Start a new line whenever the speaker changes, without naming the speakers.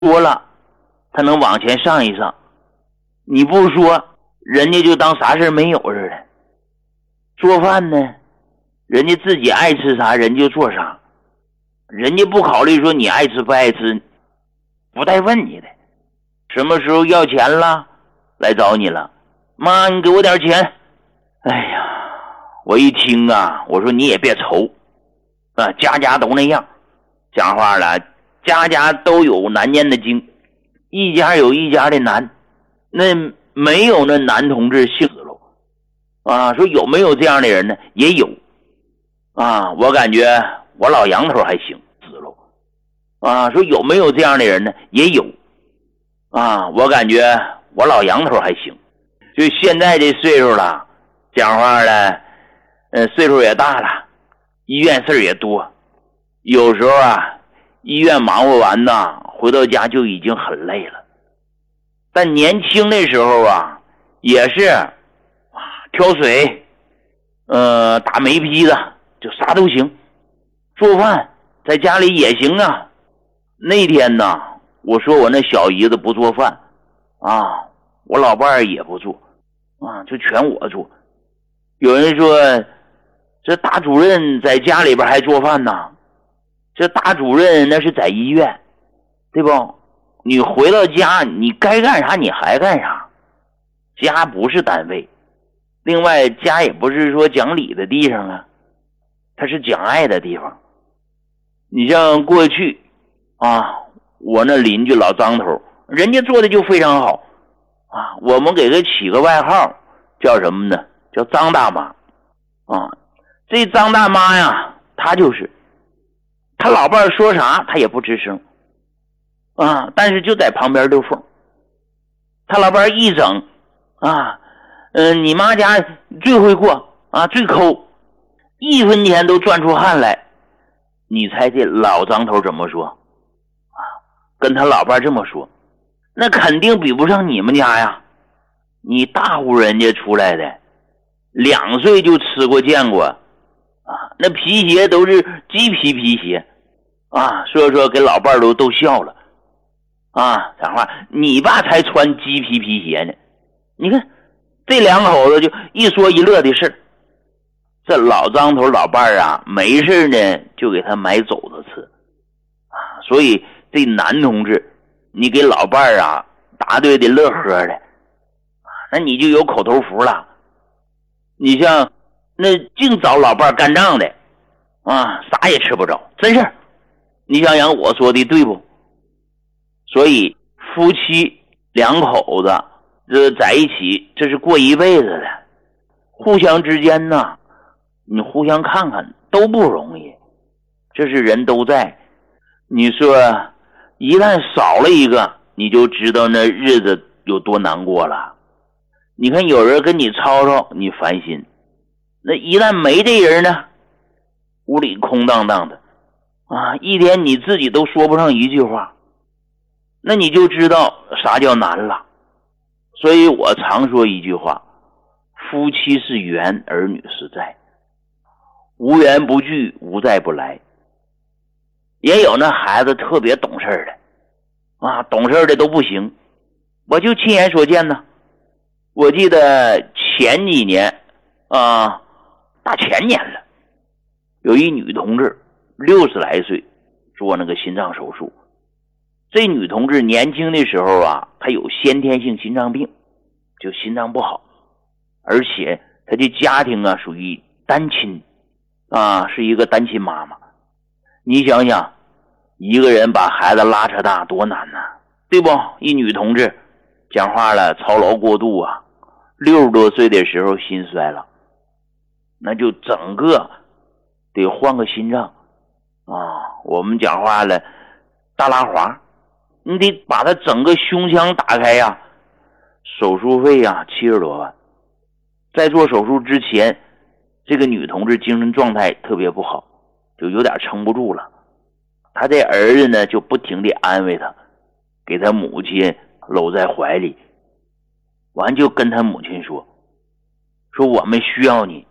说了他能往前上一上，你不说人家就当啥事没有似的。做饭呢，人家自己爱吃啥人就做啥，人家不考虑说你爱吃不爱吃，不带问你的。什么时候要钱了来找你了，妈你给我点钱。哎呀，我一听啊，我说你也别愁啊，家家都那样。讲话了，家家都有难念的经，一家有一家的难，那没有那男同志幸死喽啊！说有没有这样的人呢？也有啊，我感觉我老杨头还行死喽啊！说有没有这样的人呢？也有啊，我感觉我老杨头还行。就现在这岁数了，讲话了，岁数也大了，医院事儿也多，有时候啊，医院忙活完呐，回到家就已经很累了。但年轻的时候啊，也是挑水，打煤坯子，就啥都行。做饭在家里也行啊。那天呢，我说我那小姨子不做饭啊，我老伴儿也不做啊，就全我做。有人说这大主任在家里边还做饭呢，这大主任那是在医院，对不？你回到家你该干啥你还干啥，家不是单位。另外家也不是说讲理的地方啊，它是讲爱的地方。你像过去啊，我那邻居老张头，人家做的就非常好啊，我们给他起个外号叫什么呢？叫张大妈啊。这张大妈呀，她就是他老伴说啥他也不吱声啊，但是就在旁边溜缝。他老伴一整啊，你妈家最会过啊，最抠，一分钱都赚出汗来。你猜这老张头怎么说啊？跟他老伴这么说，那肯定比不上你们家呀，你大户人家出来的，2岁就吃过见过啊，那皮鞋都是鸡皮鞋啊，所以说给老伴都笑了啊。讲话你爸才穿鸡皮鞋呢，你看这两口子就一说一乐的事。这老张头老伴啊，没事呢就给他买肘子吃啊，所以这男同志你给老伴啊答对的乐呵的啊，那你就有口头福了。你像那净找老伴干仗的啊，啥也吃不着，真是。你想想我说的对不？所以夫妻两口子这在一起，这是过一辈子的，互相之间呢，你互相看看都不容易，这是人都在。你说一旦少了一个，你就知道那日子有多难过了。你看有人跟你吵吵你烦心，那一旦没这人呢，屋里空荡荡的啊，一天你自己都说不上一句话，那你就知道啥叫难了。所以我常说一句话，夫妻是缘，儿女是债，无缘不聚，无债不来。也有那孩子特别懂事的啊，懂事的都不行，我就亲眼所见呢。我记得前几年啊，大前年了，有一女同志60来岁做那个心脏手术。这女同志年轻的时候啊，她有先天性心脏病，就心脏不好，而且她的家庭啊属于单亲啊，是一个单亲妈妈。你想想，一个人把孩子拉扯大多难啊，对不？一女同志讲话了，操劳过度啊，60多岁的时候心衰了，那就整个得换个心脏啊。我们讲话了，大拉滑，你得把他整个胸腔打开呀，手术费呀70多万。在做手术之前，这个女同志精神状态特别不好，就有点撑不住了。她这儿子呢就不停地安慰她，给她母亲搂在怀里，完就跟她母亲说我们需要你